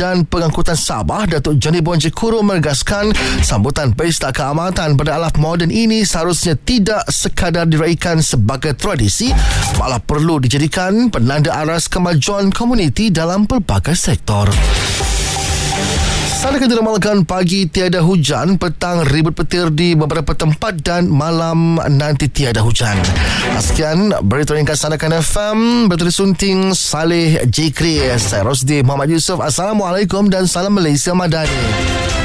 dan Pengangkutan Sabah, Datuk Johnny Bonjekuro menegaskan sambutan Pesta Keamatan pada Alaf Moden ini seharusnya tidak sekadar diraikan sebagai tradisi, malah perlu dijadikan penanda aras kemajuan komuniti dalam pelbagai sektor. Sana kita ramalkan pagi tiada hujan, petang ribut petir di beberapa tempat dan malam nanti tiada hujan. Sekian berita ringkas Sandakan FM, bertulis sunting Saleh Jikri, saya Rosdi Muhammad Yusof. Assalamualaikum dan salam Malaysia Madani.